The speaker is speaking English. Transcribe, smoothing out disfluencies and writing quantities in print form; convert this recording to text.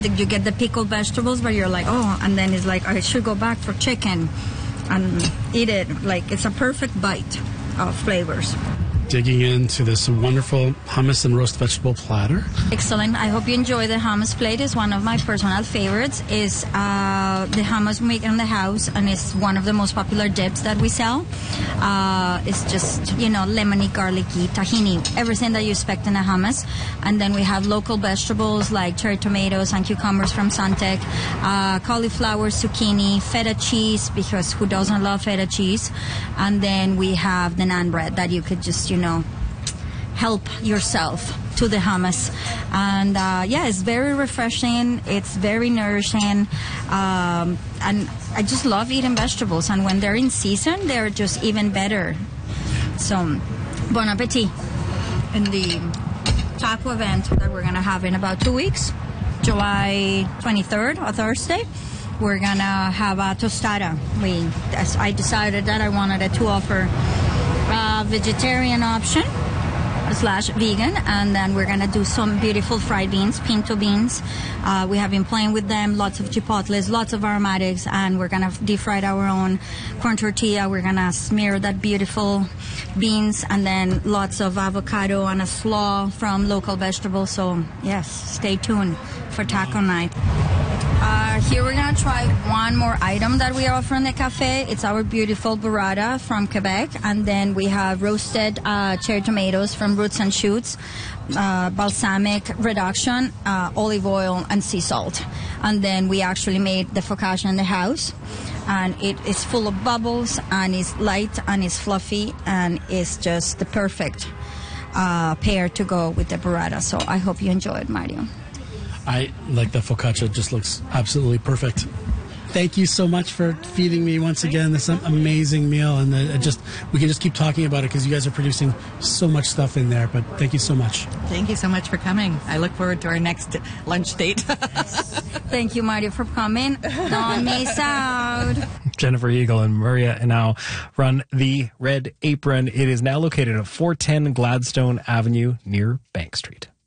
You get the pickled vegetables, but you're like, oh, and then it's like, I should go back for chicken and eat it. Like, it's a perfect bite of flavors. Digging into this wonderful hummus and roast vegetable platter. Excellent. I hope you enjoy the hummus plate. It's one of my personal favorites. Is the hummus we make in the house, and it's one of the most popular dips that we sell. It's just, lemony, garlicky, tahini, everything that you expect in a hummus. And then we have local vegetables like cherry tomatoes and cucumbers from Suntec, cauliflower, zucchini, feta cheese, because who doesn't love feta cheese? And then we have the naan bread that you could just, help yourself to the hummus. And it's very refreshing. It's very nourishing. And I just love eating vegetables. And when they're in season, they're just even better. So, bon appetit. In the taco event that we're going to have in about 2 weeks, July 23rd, a Thursday, we're going to have a tostada. I decided that I wanted to offer a vegetarian option / vegan, and then we're gonna do some beautiful fried beans, pinto beans. We have been playing with them, lots of chipotles, lots of aromatics, and we're gonna deep fry our own corn tortilla. We're gonna smear that beautiful beans, and then lots of avocado and a slaw from local vegetables. So yes, stay tuned for taco night. Here we're going to try one more item that we offer in the cafe. It's our beautiful burrata from Quebec. And then we have roasted cherry tomatoes from Roots and Shoots, balsamic reduction, olive oil, and sea salt. And then we actually made the focaccia in the house. And it is full of bubbles, and it's light, and it's fluffy, and it's just the perfect pair to go with the burrata. So I hope you enjoy it, Mario. I like the focaccia. It just looks absolutely perfect. Thank you so much for feeding me once again this amazing meal. And we can just keep talking about it because you guys are producing so much stuff in there. But thank you so much. Thank you so much for coming. I look forward to our next lunch date. Thank you, Mario, for coming. Don't miss out. Jennifer Eagle and Maria Henao run the Red Apron. It is now located at 410 Gladstone Avenue near Bank Street.